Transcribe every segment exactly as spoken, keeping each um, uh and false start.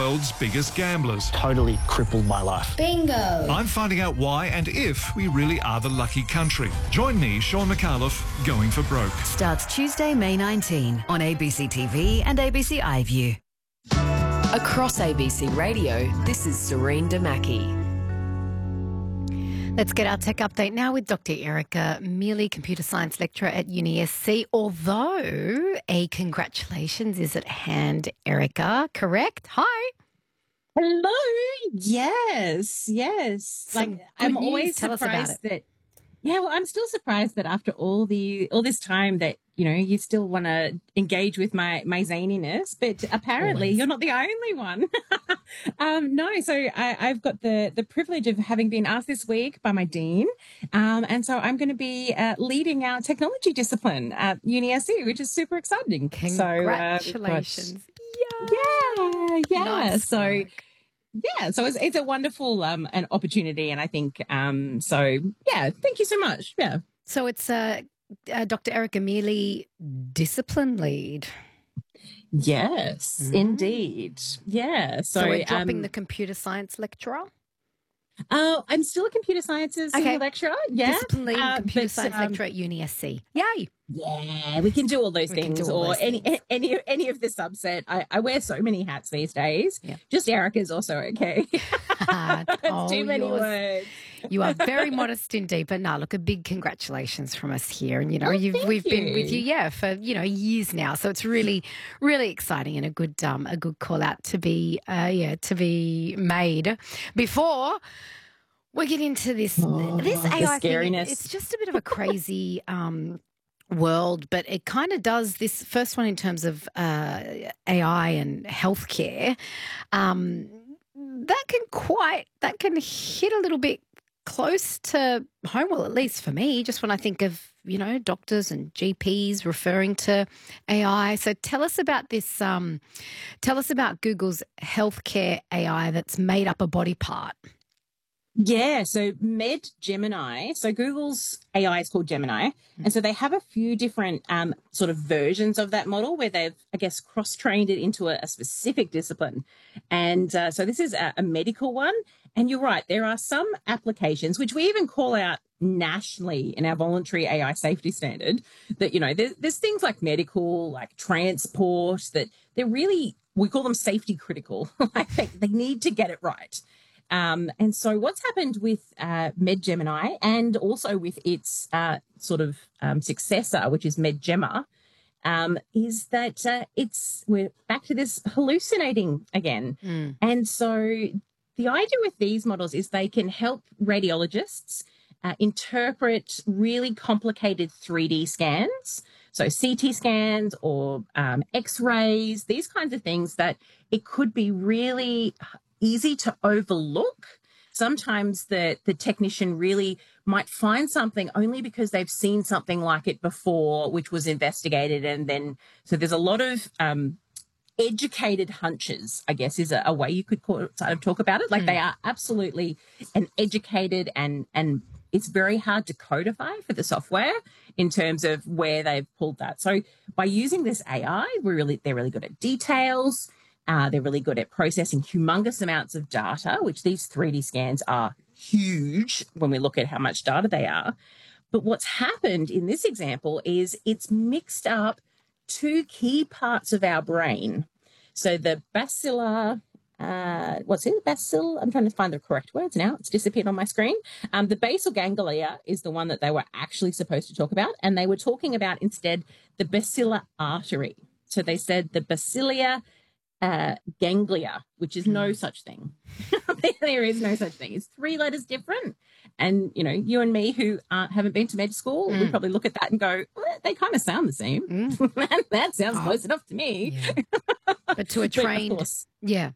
world's biggest gamblers. Totally crippled my life. Bingo! I'm finding out why and if we really are the lucky country. Join me, Sean McAuliffe, Going for Broke. Starts Tuesday, May nineteenth on A B C T V and A B C iView. Across A B C Radio, this is Serene Damaki. Let's get our tech update now with Doctor Erica Mealy, computer science lecturer at Uni S C. Although a congratulations is at hand, Erica, correct? Hi. Hello. Yes, yes. Some like I'm good news. always Tell us about surprised it. that. Yeah, well, I'm still surprised that after all the all this time that you know you still want to engage with my my zaniness, but apparently Always. you're not the only one. um, no, so I, I've got the the privilege of having been asked this week by my dean, um, and so I'm going to be uh, leading our technology discipline at Uni S C, which is super exciting. Congratulations. So, uh, yeah, yeah. Nice so. work. Yeah, so it's, it's a wonderful um, an opportunity, and I think um, so. Yeah, thank you so much. Yeah, So it's uh, uh, Doctor Erica Mealy, discipline lead. yes, Mm. indeed. Yeah, so, So, we're dropping um, the computer science lecturer. Oh, I'm still a computer sciences Okay. lecturer. Yeah, Discipline lead, Uh, computer but, science um, lecturer at Uni S C. Yay. Yeah, we can do all those We can things, do all or those any things. any any of the subset. I, I wear so many hats these days. Yeah. Just Erica's also okay. Oh, Too many yours- words. You are very modest indeed, but no, look, a big congratulations from us here. And, you know, Oh, you've, thank we've been with you. you, yeah, for, you know, years now. So it's really, really exciting and a good, um, a good call out to be, uh, yeah, to be made. Before we get into this, Oh, this the A I thing, scariness. it's just a bit of a crazy, um, world, but it kind of does this first one in terms of uh, A I and healthcare. Um, that can quite, that can hit a little bit close to home, well, at least for me, just when I think of, you know, doctors and G Ps referring to A I. So tell us about this, um, tell us about Google's healthcare A I that's made up a body part. Yeah, so Med Gemini. So Google's A I is called Gemini. And so they have a few different um, sort of versions of that model where they've, I guess, cross-trained it into a, a specific discipline. And uh, so this is a, a medical one. And you're right, there are some applications, which we even call out nationally in our voluntary A I safety standard, that, you know, there's, there's things like medical, like transport, that they're really, we call them safety critical. Like they, they need to get it right. Um, and so what's happened with uh, MedGemini and also with its uh, sort of um, successor, which is MedGemma, um, is that uh, it's we're back to this hallucinating again. Mm. And so the idea with these models is they can help radiologists uh, interpret really complicated three D scans. So C T scans or um, X-rays, these kinds of things that it could be really easy to overlook. Sometimes the, the technician really might find something only because they've seen something like it before, which was investigated. And then, so there's a lot of um, educated hunches, I guess, is a, a way you could call, sort of talk about it. Like Mm. they are absolutely an educated and, and it's very hard to codify for the software in terms of where they've pulled that. So by using this A I, we're really, they're really good at details. Uh, they're really good at processing humongous amounts of data, which these three D scans are huge when we look at how much data they are. But what's happened in this example is it's mixed up two key parts of our brain. So the basilar, uh, what's it? Basil? I'm trying to find the correct words now. It's disappeared on my screen. Um, the basal ganglia is the one that they were actually supposed to talk about. And they were talking about instead the basilar artery. So they said the basilia uh, ganglia, which is no such thing. There is no such thing. It's three letters different. And, you know, you and me who uh, haven't been to med school, Mm. we probably look at that and go, well, they kind of sound the same. Mm. That sounds Oh. close enough to me. Yeah. But to a But of trained, course, yeah.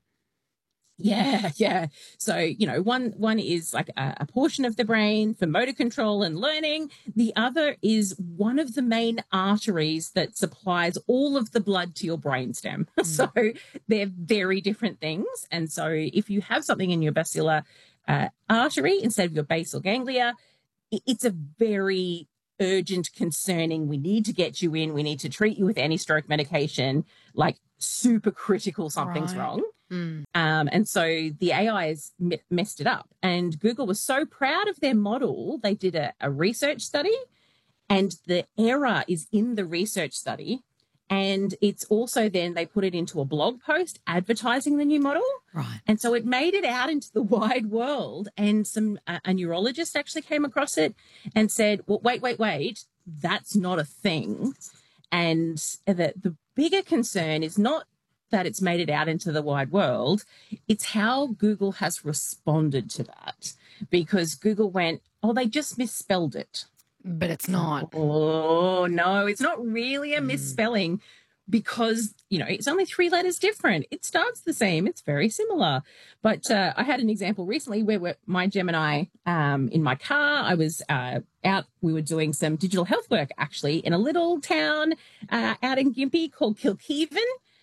yeah, yeah. So, you know, one one is like a, a portion of the brain for motor control and learning. The other is one of the main arteries that supplies all of the blood to your brainstem. Mm. So they're very different things. And so if you have something in your basilar uh, artery instead of your basal ganglia, it, it's a very urgent, concerning, we need to get you in, we need to treat you with any stroke medication, like super critical, something's Right. wrong. Mm. Um, and so the A I has m- messed it up. And Google was so proud of their model, they did a, a research study, and the error is in the research study. And it's also then they put it into a blog post advertising the new model. Right. And so it made it out into the wide world. And some uh, a neurologist actually came across it and said, well, wait, wait, wait, that's not a thing. And the, the bigger concern is not that it's made it out into the wide world. It's how Google has responded to that, because Google went, oh, they just misspelled it. But it's not. Oh, no, it's not really a misspelling because, you know, it's only three letters different. It starts the same. It's very similar. But uh, I had an example recently where we're, my Gemini um, in my car, I was uh, out, we were doing some digital health work actually in a little town uh, out in Gympie called Kilkeven.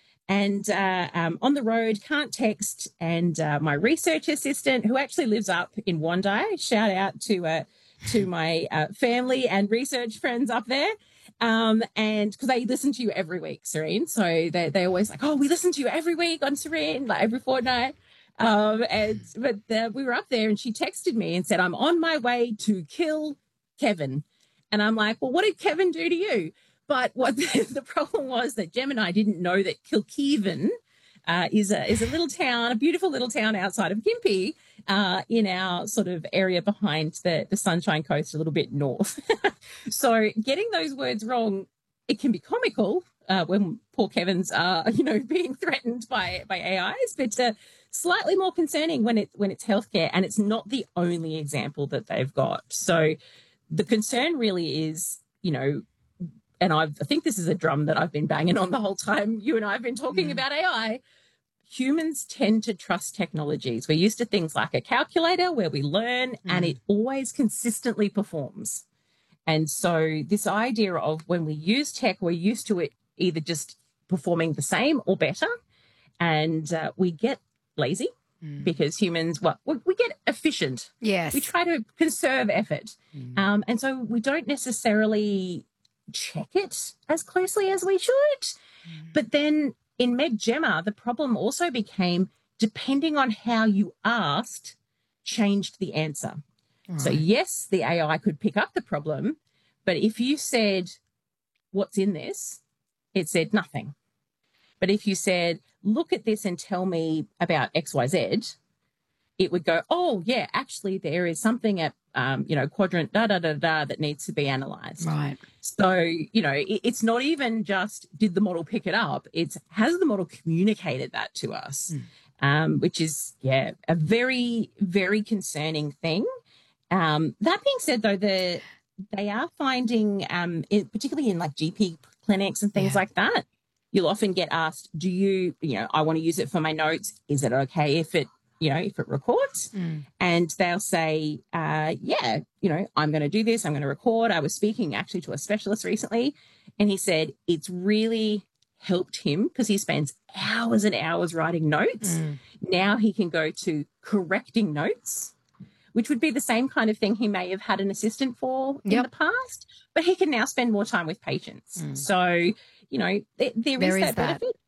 And uh, um, on the road, can't text. And uh, my research assistant, who actually lives up in Wondai, shout out to uh, to my uh, family and research friends up there. Um, and because they listen to you every week, Serene. So they, they're always like, oh, we listen to you every week on Serene, like every fortnight. Um, and but uh, we were up there and she texted me and said, I'm on my way to kill Kevin. And I'm like, well, what did Kevin do to you? But what the, the problem was that Gemini didn't know that Kilkeven uh, is a is a little town, a beautiful little town outside of Gympie, uh, in our sort of area behind the, the Sunshine Coast, a little bit north. So getting those words wrong, it can be comical uh, when poor Kevin's uh, you know, being threatened by by A Is, but uh, slightly more concerning when it when it's healthcare, and it's not the only example that they've got. So the concern really is, you know. And I've, I think this is a drum that I've been banging on the whole time you and I have been talking mm. about A I. Humans tend to trust technologies. We're used to things like a calculator where we learn mm. and it always consistently performs. And so this idea of when we use tech, we're used to it either just performing the same or better. And uh, we get lazy mm. because humans, well, we, we get efficient. Yes. We try to conserve effort. Mm. Um, and so we don't necessarily check it as closely as we should. Mm. But then in MedGemma, the problem also became depending on how you asked, changed the answer. Right. So yes, the A I could pick up the problem, but if you said, what's in this? It said nothing. But if you said, look at this and tell me about X Y Z, it would go, oh, yeah, actually there is something at, um, you know, quadrant da, da, da, da that needs to be analysed. Right. So, you know, it, it's not even just did the model pick it up, it's has the model communicated that to us, mm. um, which is, yeah, a very, very concerning thing. Um, that being said, though, the they are finding, um, it, particularly in like G P clinics and things yeah. like that, you'll often get asked, do you, you know, I want to use it for my notes. Is it okay if it, you know, if it records? Mm. And they'll say, uh, yeah, you know, I'm going to do this. I'm going to record. I was speaking actually to a specialist recently, and he said it's really helped him because he spends hours and hours writing notes. Mm. Now he can go to correcting notes, which would be the same kind of thing he may have had an assistant for yep. in the past, but he can now spend more time with patients. Mm. So, you know, there, there, there is, is that, that benefit.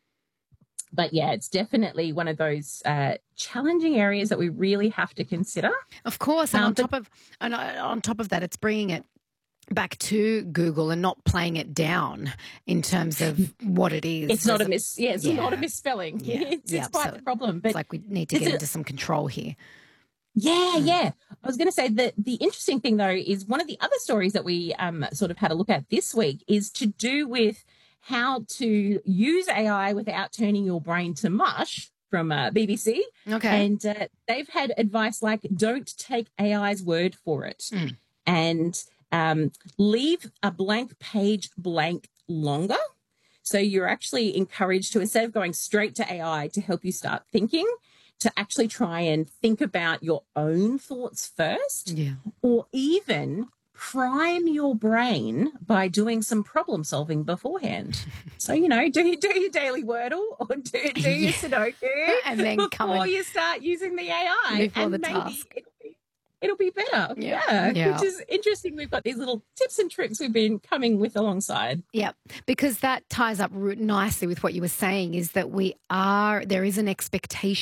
But yeah, it's definitely one of those uh, challenging areas that we really have to consider. Of course, and um, on top but, of and on top of that, it's bringing it back to Google and not playing it down in terms of what it is. It's not a mis. Yeah, it's yeah. not a misspelling. Yeah. it's, yeah. it's quite so the problem. But it's like we need to get into some control here. Yeah, mm. yeah. I was going to say that the interesting thing though is one of the other stories that we um sort of had a look at this week is to do with how to use A I without turning your brain to mush from uh, B B C. Okay. And uh, they've had advice like don't take A I's word for it mm. and um, leave a blank page blank longer. So you're actually encouraged to, instead of going straight to A I to help you start thinking, to actually try and think about your own thoughts first, yeah. or even prime your brain by doing some problem solving beforehand. So, you know, do you do your daily Wordle or do, do your Sudoku and then before come and you start using the A I. before and the maybe task. It'll be, it'll be better. Yeah. Yeah. Yeah. Which is interesting. We've got these little tips and tricks we've been coming with alongside. Yeah, because that ties up ru- nicely with what you were saying is that we are, there is an expectation